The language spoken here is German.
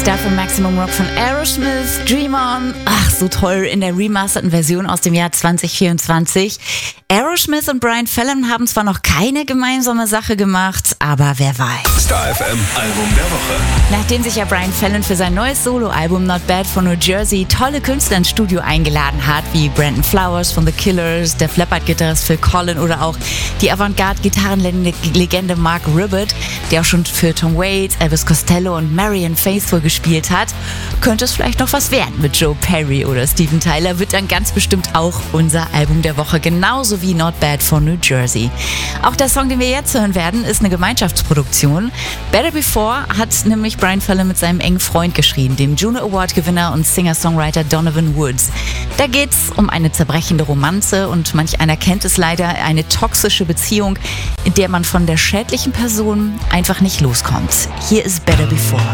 Davon Maximum Rock von Aerosmith, Dream On. Ach, so toll in der remasterten Version aus dem Jahr 2024. Aerosmith und Brian Fallon haben zwar noch keine gemeinsame Sache gemacht, aber wer weiß. Star FM Album der Woche. Nachdem sich ja Brian Fallon für sein neues Soloalbum Not Bad von New Jersey tolle Künstler ins Studio eingeladen hat, wie Brandon Flowers von The Killers, der Leppard-Gitarrist Phil Collen oder auch die Avantgarde-Gitarrenlegende Mark Ribot, der auch schon für Tom Waits, Elvis Costello und Marianne Faithfull gespielt hat, könnte es vielleicht noch was werden mit Joe Perry oder Steven Tyler, wird dann ganz bestimmt auch unser Album der Woche, genauso wie Not Bad von New Jersey. Auch der Song, den wir jetzt hören werden, ist eine Gemeinschaftsproduktion. Better Before hat nämlich Brian Fallon mit seinem engen Freund geschrieben, dem Juno Award-Gewinner und Singer-Songwriter Donovan Woods. Da geht's um eine zerbrechende Romanze und manch einer kennt es leider, eine toxische Beziehung, in der man von der schädlichen Person einfach nicht loskommt. Hier ist Better Before.